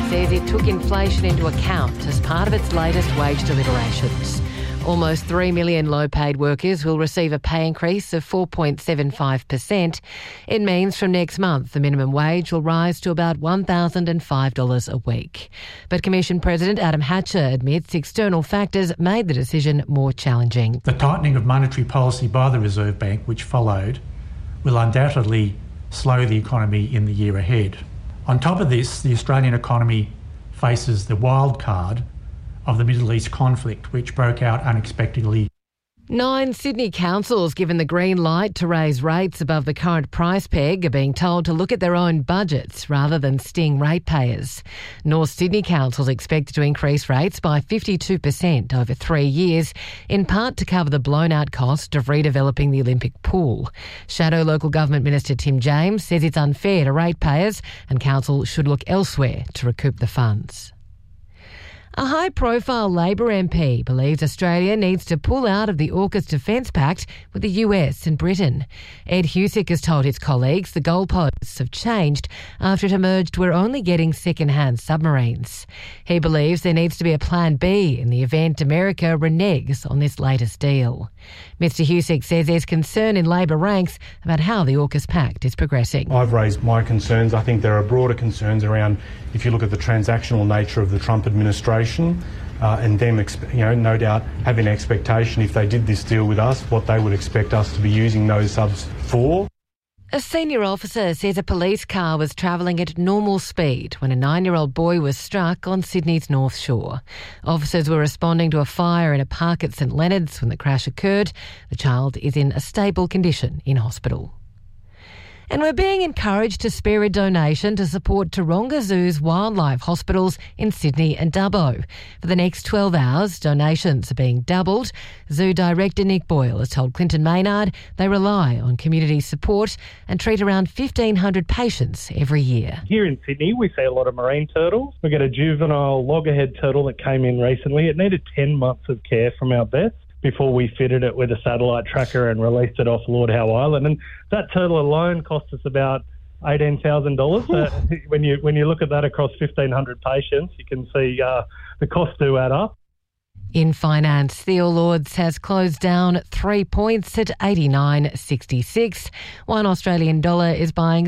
says it took inflation into account as part of its latest wage deliberations. Almost 3 million low-paid workers will receive a pay increase of 4.75%. It means from next month the minimum wage will rise to about $1,005 a week. But Commission President Adam Hatcher admits external factors made the decision more challenging. The tightening of monetary policy by the Reserve Bank, which followed, will undoubtedly slow the economy in the year ahead. On top of this, the Australian economy faces the wild card of the Middle East conflict, which broke out unexpectedly. 9 Sydney councils given the green light to raise rates above the current price peg are being told to look at their own budgets rather than sting ratepayers. North Sydney councils expected to increase rates by 52% over 3 years, in part to cover the blown-out cost of redeveloping the Olympic pool. Shadow Local Government Minister Tim James says it's unfair to ratepayers and council should look elsewhere to recoup the funds. A high-profile Labor MP believes Australia needs to pull out of the AUKUS Defence Pact with the US and Britain. Ed Husick has told his colleagues the goalposts have changed after it emerged we're only getting second-hand submarines. He believes there needs to be a plan B in the event America reneges on this latest deal. Mr Husick says there's concern in Labor ranks about how the AUKUS Pact is progressing. I've raised my concerns. I think there are broader concerns around, if you look at the transactional nature of the Trump administration, and them, no doubt, having an expectation if they did this deal with us, what they would expect us to be using those subs for. A senior officer says a police car was travelling at normal speed when a 9-year-old boy was struck on Sydney's North Shore. Officers were responding to a fire in a park at St Leonard's when the crash occurred. The child is in a stable condition in hospital. And we're being encouraged to spare a donation to support Taronga Zoo's wildlife hospitals in Sydney and Dubbo. For the next 12 hours, donations are being doubled. Zoo Director Nick Boyle has told Clinton Maynard they rely on community support and treat around 1,500 patients every year. Here in Sydney, we see a lot of marine turtles. We get a juvenile loggerhead turtle that came in recently. It needed 10 months of care from our vets before we fitted it with a satellite tracker and released it off Lord Howe Island. And that turtle alone cost us about $18,000. When you look at that across 1,500 patients, you can see the costs do add up. In finance, the All Ords has closed down 3 points at 89.66. One Australian dollar is buying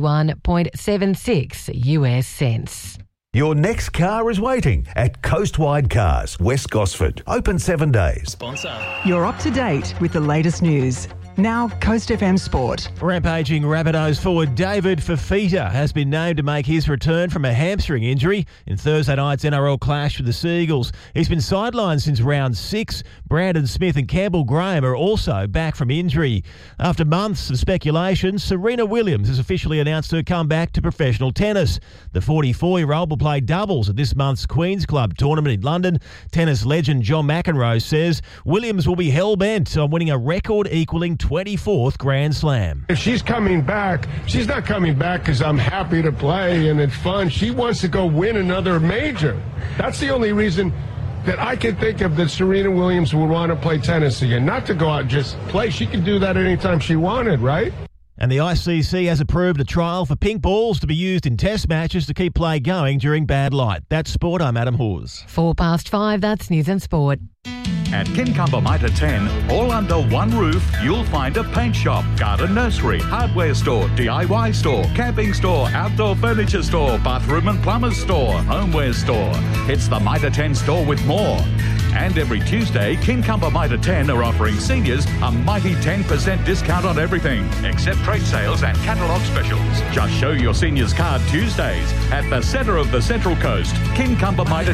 71.76 US cents. Your next car is waiting at Coastwide Cars, West Gosford. Open 7 days. Sponsor. You're up to date with the latest news. Now, Coast FM Sport. Rampaging Rabbitohs forward David Fafita has been named to make his return from a hamstring injury in Thursday night's NRL clash with the Seagulls. He's been sidelined since round 6. Brandon Smith and Campbell Graham are also back from injury. After months of speculation, Serena Williams has officially announced her comeback to professional tennis. The 44-year-old will play doubles at this month's Queen's Club tournament in London. Tennis legend John McEnroe says Williams will be hell-bent on winning a record-equalling 24th Grand Slam. If she's coming back, she's not coming back because I'm happy to play and it's fun. She wants to go win another major. That's the only reason that I can think of that Serena Williams would want to play tennis again. Not to go out and just play. She could do that anytime she wanted, right? And the ICC has approved a trial for pink balls to be used in test matches to keep play going during bad light. That's Sport. I'm Adam Hawes. 5:04, that's News and Sport. At Kincumber Mitre 10, all under one roof, you'll find a paint shop, garden nursery, hardware store, DIY store, camping store, outdoor furniture store, bathroom and plumber's store, homeware store. It's the Mitre 10 store with more. And every Tuesday, Kincumber Mitre 10 are offering seniors a mighty 10% discount on everything, except trade sales and catalogue specials. Just show your seniors card Tuesdays at the centre of the Central Coast. Kincumber Mitre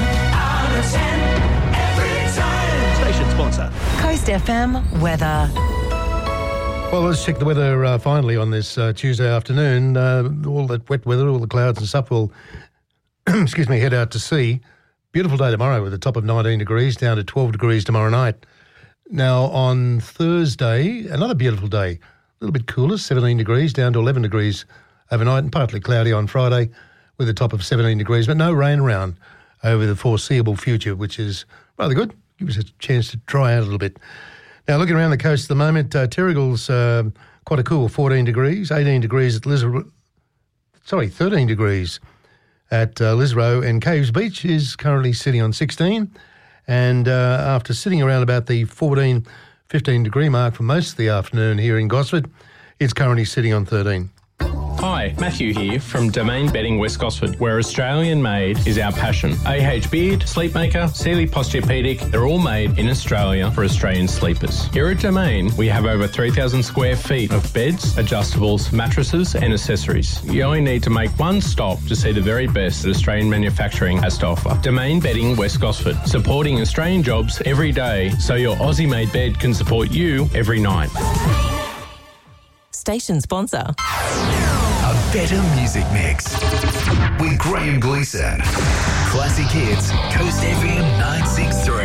10. Station sponsor. Coast FM weather. Well, let's check the weather finally on this Tuesday afternoon. All that wet weather, all the clouds and stuff will, head out to sea. Beautiful day tomorrow with a top of 19 degrees, down to 12 degrees tomorrow night. Now, on Thursday, another beautiful day. A little bit cooler, 17 degrees, down to 11 degrees overnight, and partly cloudy on Friday with a top of 17 degrees, but no rain around over the foreseeable future, which is rather good. Give us a chance to dry out a little bit. Now, looking around the coast at the moment, Terrigal's quite a cool 14 degrees, 18 degrees at 13 degrees at Lisrow, and Caves Beach is currently sitting on 16. And after sitting around about the 14, 15 degree mark for most of the afternoon here in Gosford, it's currently sitting on 13. Hi, Matthew here from Domain Bedding West Gosford, where Australian made is our passion. AH Beard, Sleepmaker, Sealy Posturepedic, they're all made in Australia for Australian sleepers. Here at Domain, we have over 3,000 square feet of beds, adjustables, mattresses and accessories. You only need to make one stop to see the very best that Australian manufacturing has to offer. Domain Bedding West Gosford, supporting Australian jobs every day so your Aussie-made bed can support you every night. Station sponsor. A better music mix with Graham Gleeson. Classic Hits, Coast FM 963.